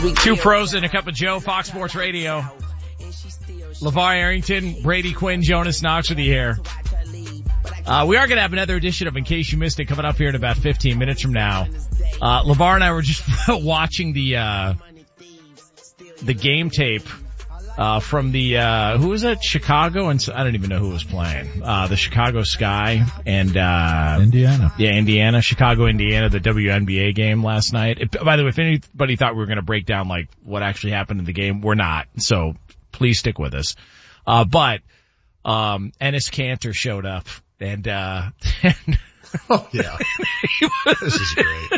Two pros and a cup of Joe, Fox Sports Radio. LeVar Arrington, Brady Quinn, Jonas Knox with you here. We are going to have another edition of In Case You Missed It coming up here in about 15 minutes from now. LeVar and I were just watching the game tape from the who was it? Chicago, and I don't even know who was playing. The Chicago Sky and Indiana. Yeah, Indiana, Chicago, Indiana, the WNBA game last night. By the way, if anybody thought we were going to break down like what actually happened in the game, we're not. So please stick with us. But Enes Kanter showed up and oh yeah. This is great.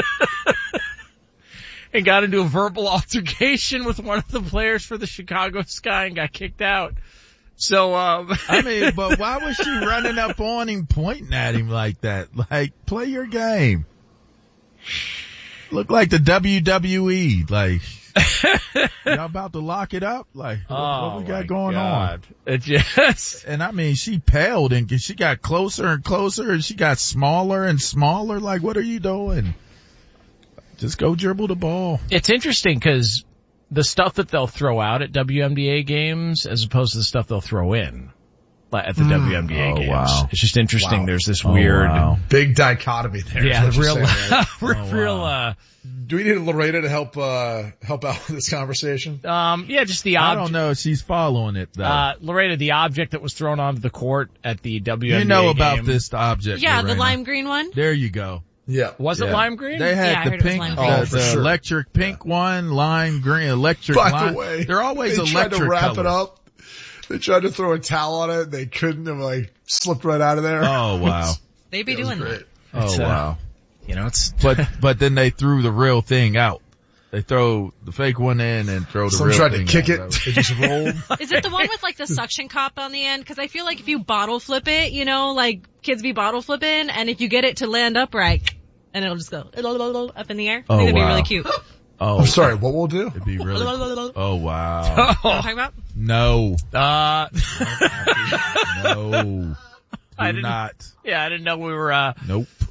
And got into a verbal altercation with one of the players for the Chicago Sky and got kicked out. So, I mean, but why was she running up on him, pointing at him like that? Like, play your game. Look like the WWE. Like, y'all about to lock it up? Like, what we got going on? It just, and I mean, she paled and she got closer and closer and she got smaller and smaller. Like, what are you doing? Just go dribble the ball. It's interesting because the stuff that they'll throw out at WNBA games as opposed to the stuff they'll throw in at the WNBA games. Wow. It's just interesting. Wow. There's this weird big dichotomy there. Yeah, real, real, do we need Loretta to help out with this conversation? Yeah, just the I don't know if she's following it though. Loretta, the object that was thrown onto the court at the WNBA You know about this object. Yeah, Lorena. the lime green one. There you go. Yeah. Was it lime green? They had the pink, the electric pink one, lime green, electric By lime. the way, they're always they electric tried to wrap colors. it up. They tried to throw a towel on it. They couldn't. They like slipped right out of there. Oh wow. They be doing that. Oh wow. You know, it's, but then they threw the real thing out. They throw the fake one in and throw the real tried thing to kick out. it. It just rolled. Is it the one with like the suction cup on the end? Cause I feel like if you bottle flip it, you know, like kids be bottle flipping, and if you get it to land upright, and it'll just go up in the air. I think that'd be really cute. Oh, I'm sorry. What we'll do? It'd be really. Oh wow. You know what I'm talking about? No. No. I didn't. Not. Yeah, I didn't know we were. Nope.